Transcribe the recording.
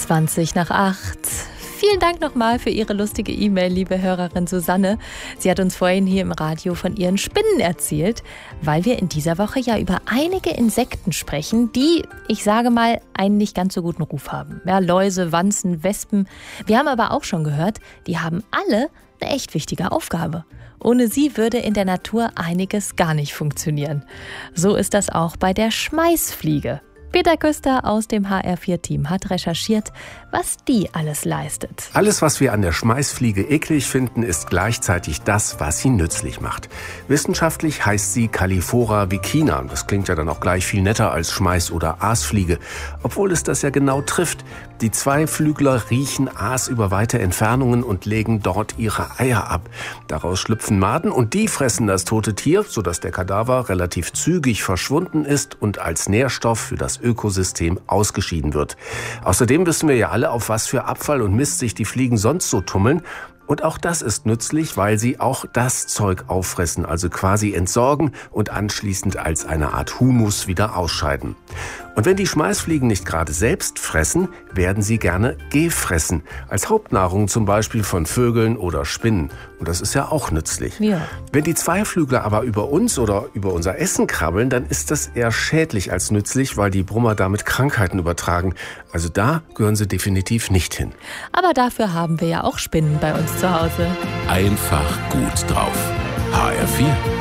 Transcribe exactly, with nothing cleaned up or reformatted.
zwanzig nach acht. Vielen Dank nochmal für Ihre lustige E-Mail, liebe Hörerin Susanne. Sie hat uns vorhin hier im Radio von ihren Spinnen erzählt, weil wir in dieser Woche ja über einige Insekten sprechen, die, ich sage mal, einen nicht ganz so guten Ruf haben. Ja, Läuse, Wanzen, Wespen. Wir haben aber auch schon gehört, die haben alle eine echt wichtige Aufgabe. Ohne sie würde in der Natur einiges gar nicht funktionieren. So ist das auch bei der Schmeißfliege. Peter Küster aus dem H R vier Team hat recherchiert, was die alles leistet. Alles, was wir an der Schmeißfliege eklig finden, ist gleichzeitig das, was sie nützlich macht. Wissenschaftlich heißt sie Calliphora vicina. Das klingt ja dann auch gleich viel netter als Schmeiß- oder Aasfliege, obwohl es das ja genau trifft. Die Zweiflügler riechen Aas über weite Entfernungen und legen dort ihre Eier ab. Daraus schlüpfen Maden und die fressen das tote Tier, sodass der Kadaver relativ zügig verschwunden ist und als Nährstoff für das Ökosystem ausgeschieden wird. Außerdem wissen wir ja alle, auf was für Abfall und Mist sich die Fliegen sonst so tummeln. Und auch das ist nützlich, weil sie auch das Zeug auffressen, also quasi entsorgen und anschließend als eine Art Humus wieder ausscheiden. Und wenn die Schmeißfliegen nicht gerade selbst fressen, werden sie gerne gefressen. Als Hauptnahrung zum Beispiel von Vögeln oder Spinnen. Und das ist ja auch nützlich. Ja. Wenn die Zweiflügler aber über uns oder über unser Essen krabbeln, dann ist das eher schädlich als nützlich, weil die Brummer damit Krankheiten übertragen. Also da gehören sie definitiv nicht hin. Aber dafür haben wir ja auch Spinnen bei uns zu Hause. Einfach gut drauf. H R vier